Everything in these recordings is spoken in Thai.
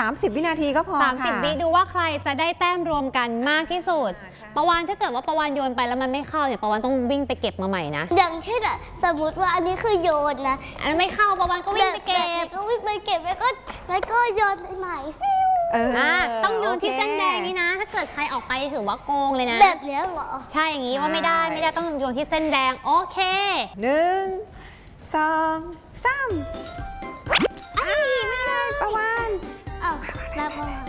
30 วินาทีก็พอค่ะ 30 วิดูว่าใครจะได้แต้มรวมกันมากที่สุดประวานถ้าเกิดว่าประวานโยนไปแล้วมันไม่เข้าเนี่ยประวานต้องวิ่งไปเก็บมาใหม่นะอย่างเช่นสมมติว่าอันนี้คือโยนนะอันนั้นไม่เข้าประวานก็วิ่งไปเก็บแล้วก็โยนไปใหม่ต้องโยนที่เส้นแดงนี่นะถ้าเกิดใครออกไปถือว่าโกงเลยนะแบบนี้เหรอใช่อย่างนี้ว่าไม่ได้ต้องโยนที่เส้นแดงโอเค 1 2 3ไม่ได้ประวานแล้วประวาน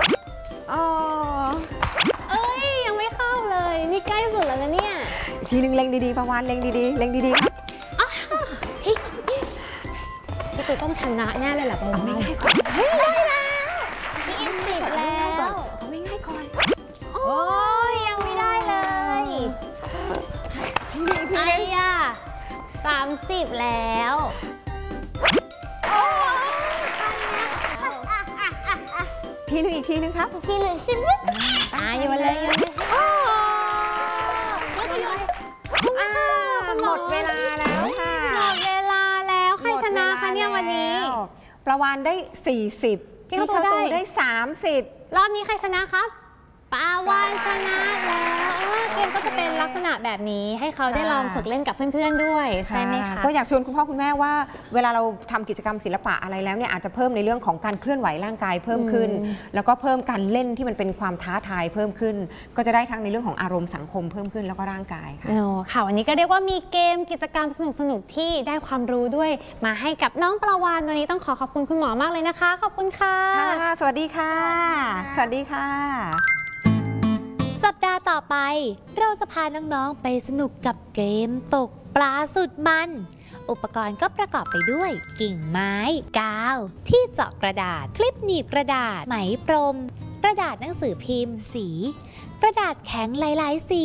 ยังไม่เข้าเลยนี่ใกล้สุดแล้วนะเนี่ยทีนึงเล็งดีๆประวานเล็งดีๆครับพี่ตุ้ยต้องชนะแน่เลยแหละประวานได้แล้วพี่อิม10แล้วเอาง่ายๆก่อนโอ้ยยังไม่ได้เลยไอ้ย่ะ30แล้วอีกทีนึงครับอีกทีหนึ่งใช่ไหมโยนเลยหมดเวลาแล้วค่ะหมดเวลาแล้วใครชนะคะเนี่ยวันนี้ประวานได้40พี่เข้าตูได้30 รอบนี้ใครชนะครับประวานชนะแล้วเกมก็จะเป็นลักษณะแบบนี้ให้เขาได้ลองฝึกเล่นกับเพื่อนๆด้วยใช่ไหมคะก็อยากชวนคุณพ่อคุณแม่ว่าเวลาเราทำกิจกรรมศิลปะอะไรแล้วเนี่ยอาจจะเพิ่มในเรื่องของการเคลื่อนไหวร่างกายเพิ่มขึ้นแล้วก็เพิ่มการเล่นที่มันเป็นความท้าทายเพิ่มขึ้นก็จะได้ทั้งในเรื่องของอารมณ์สังคมเพิ่มขึ้นแล้วก็ร่างกายค่ะวันนี้ก็เรียกว่ามีเกมกิจกรรมสนุกๆที่ได้ความรู้ด้วยมาให้กับน้องประวานวันนี้ต้องขอบคุณคุณหมอมากเลยนะคะขอบคุณค่ะสวัสดีค่ะสวัสดีค่ะสัปดาห์ต่อไปเราจะพาน้องๆไปสนุกกับเกมตกปลาสุดมันอุปกรณ์ก็ประกอบไปด้วยกิ่งไม้กาวที่เจาะกระดาษคลิปหนีบกระดาษไหมพรมกระดาษหนังสือพิมพ์สีกระดาษแข็งหลายๆสี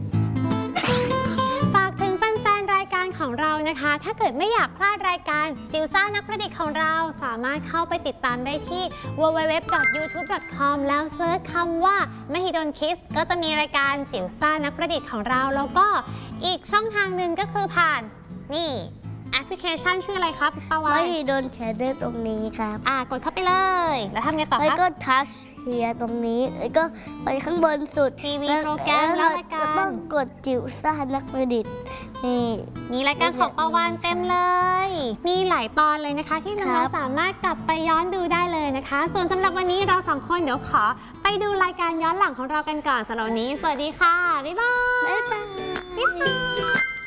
ฝากถึงแฟนๆรายการของเรานะคะถ้าเกิดไม่อยากพลาดรายการจิวซ่านักประดิษฐ์ของเราสามารถเข้าไปติดตามได้ที่ www.youtube.com แล้วเซิร์ชคำว่า Mahidol Kids ก็จะมีรายการจิวซ่านักประดิษฐ์ของเราแล้วก็อีกช่องทางหนึ่งก็คือผ่านนี่แอปพลิเคชันชื่ออะไรครับปาวาน Mahidol Channelตรงนี้ครับกดเข้าไปเลยแล้วทำไงต่อครับแล้วก็ทัชเฮียตรงนี้แล้วก็ไปข้างบนสุดทีวีโปรแกรมแล้วรายการต้องกดจิ๋วซ่านักประดิษฐ์มีรายการของปาวานเต็มเลยมีหลายตอนเลยนะคะที่น้องสามารถกลับไปย้อนดูได้เลยนะคะส่วนสำหรับวันนี้เราสองคนเดี๋ยวขอไปดูรายการย้อนหลังของเรากันก่อนสำหรับวันนี้สวัสดีค่ะบ๊ายบาย